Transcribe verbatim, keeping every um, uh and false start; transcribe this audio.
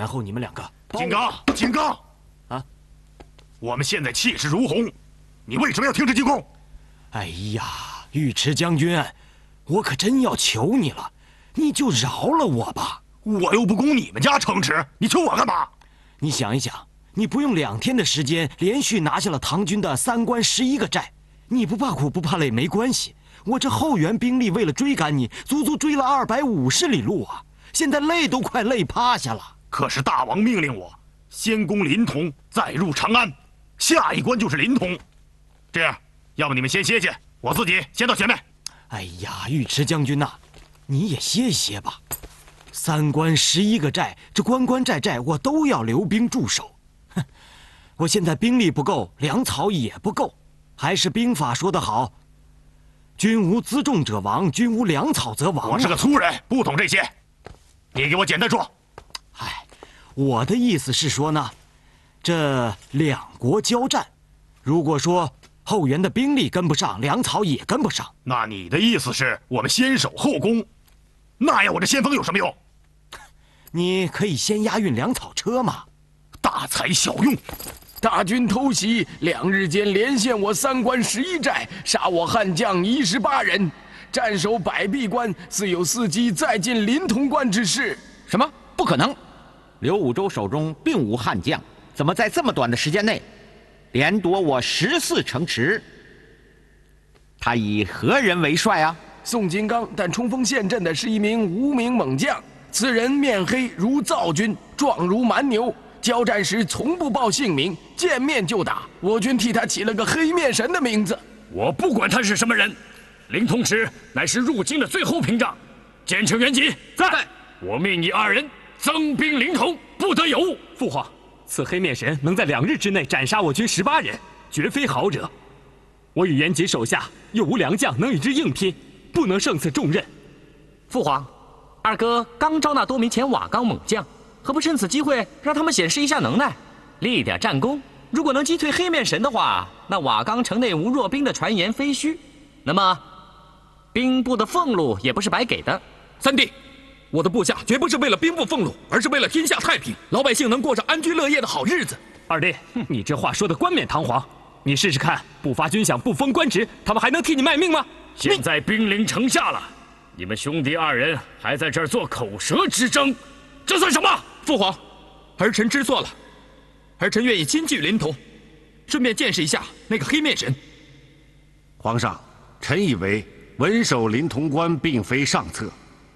然后你们两个， 金刚，金刚， 啊， 我们现在气势如虹，你为什么要停止进攻？ 哎呀，尉迟将军，我可真要求你了，你就饶了我吧。 我又不攻你们家城池，你求我干嘛？ 你想一想，你不用两天的时间，连续拿下了唐军的三关十一个寨，你不怕苦不怕累没关系。我这后援兵力为了追赶你，足足追了二百五十里路啊！现在累都快累趴下了。 可是大王命令我先攻临潼，再入长安，下一关就是临潼。这样，要不你们先歇歇，我自己先到前面。 哎呀，尉迟将军呐、啊，你也歇歇吧。三关十一个寨，这关关寨寨我都要留兵驻守。哼，我现在兵力不够，粮草也不够，还是兵法说得好，军无辎重者亡，军无粮草则亡、啊。 我是个粗人，不懂这些，你给我简单说。 哎，我的意思是说呢，这两国交战，如果说后援的兵力跟不上，粮草也跟不上， 那你的意思是我们先守后攻？那样我这先锋有什么用？ 你可以先押运粮草车嘛。 大材小用。 大军偷袭，两日间连陷我三关十一寨，杀我汉将一十八人，战守百壁关，似有伺机再进临潼关之势。 什么？不可能！刘武周手中并无汉将，怎么在这么短的时间内连夺我十四城池？他以何人为帅啊？ 宋金刚，但冲锋陷阵的是一名无名猛将。此人面黑如灶君，壮如蛮牛，交战时从不报姓名，见面就打。我军替他起了个黑面神的名字。 我不管他是什么人，临潼池乃是入京的最后屏障。监城元吉在，我命你二人增兵临潼，不得有误。 父皇，此黑面神能在两日之内斩杀我军十八人，绝非好惹。我与元吉手下又无良将能与之硬拼，不能胜此重任。 父皇，二哥刚招纳多名前瓦岗猛将，何不趁此机会让他们显示一下能耐，立点战功？如果能击退黑面神的话，那瓦岗城内无弱兵的传言非虚，那么兵部的俸禄也不是白给的。 三弟，我的部下绝不是为了兵部俸禄，而是为了天下太平，老百姓能过上安居乐业的好日子。 二弟，你这话说的冠冕堂皇，你试试看，不发军饷，不封官职，他们还能替你卖命吗？ 现在兵临城下了，你们兄弟二人还在这儿做口舌之争，这算什么？ 父皇，儿臣知错了，儿臣愿意亲去临潼，顺便见识一下那个黑面神。 皇上，臣以为稳守临潼关并非上策。